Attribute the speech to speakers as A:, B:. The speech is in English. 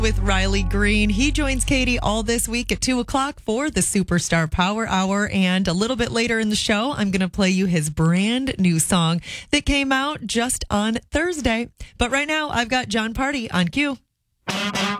A: with Riley Green. He joins Katie all this week at 2 o'clock for the Superstar Power Hour. And a little bit later in the show, I'm going to play you his brand new song that came out just on Thursday. But right now, I've got John Party on cue.